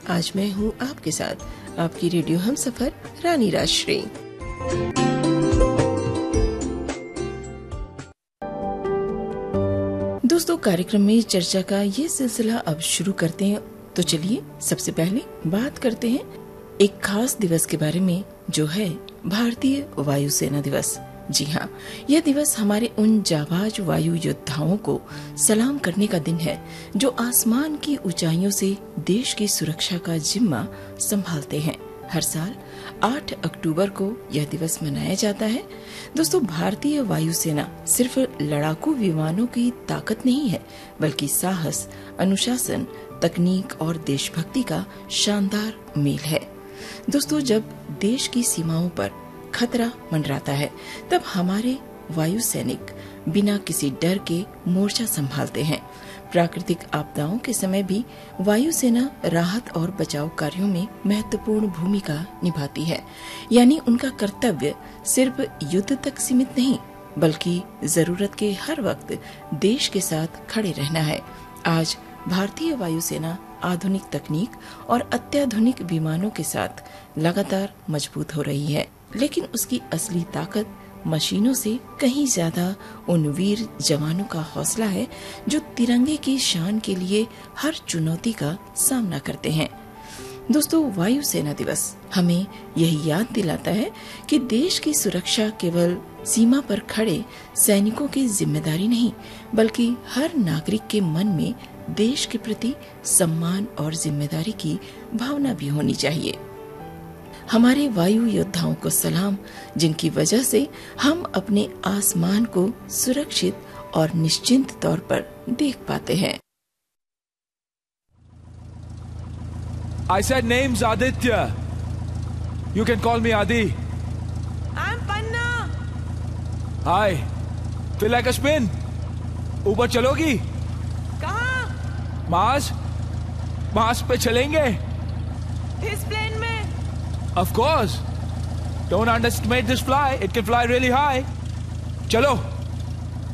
आज मैं हूँ आपके साथ, आपकी रेडियो हमसफर रानी राजश्री। दोस्तों, कार्यक्रम में चर्चा का ये सिलसिला अब शुरू करते हैं। तो चलिए सबसे पहले बात करते हैं एक खास दिवस के बारे में, जो है भारतीय वायुसेना दिवस। जी हाँ, यह दिवस हमारे उन जाबाज वायु योद्धाओं को सलाम करने का दिन है जो आसमान की ऊंचाइयों से देश की सुरक्षा का जिम्मा संभालते हैं। हर साल 8 अक्टूबर को यह दिवस मनाया जाता है। दोस्तों, भारतीय वायुसेना सिर्फ लड़ाकू विमानों की ताकत नहीं है, बल्कि साहस, अनुशासन, तकनीक और देशभक्ति का शानदार मेल है। दोस्तों, जब देश की सीमाओं पर खतरा मंडराता है, तब हमारे वायु सैनिक बिना किसी डर के मोर्चा संभालते हैं। प्राकृतिक आपदाओं के समय भी वायुसेना राहत और बचाव कार्यों में महत्वपूर्ण भूमिका निभाती है। यानी उनका कर्तव्य सिर्फ युद्ध तक सीमित नहीं, बल्कि जरूरत के हर वक्त देश के साथ खड़े रहना है। आज भारतीय वायुसेना आधुनिक तकनीक और अत्याधुनिक विमानों के साथ लगातार मजबूत हो रही है, लेकिन उसकी असली ताकत मशीनों से कहीं ज्यादा उन वीर जवानों का हौसला है जो तिरंगे की शान के लिए हर चुनौती का सामना करते हैं। दोस्तों, वायुसेना दिवस हमें यही याद दिलाता है कि देश की सुरक्षा केवल सीमा पर खड़े सैनिकों की जिम्मेदारी नहीं, बल्कि हर नागरिक के मन में देश के प्रति सम्मान और जिम्मेदारी की भावना भी होनी चाहिए। हमारे वायु योद्धाओं को सलाम, जिनकी वजह से हम अपने आसमान को सुरक्षित और निश्चिंत तौर पर देख पाते हैं। I said name's Aditya. You can call me Adi. I'm Panna. Hi. Feel like a spin? ऊपर चलोगी? कहाँ? मार्स पे चलेंगे? इस प्लेन में? Of course. Don't underestimate this fly. It can fly really high. चलो.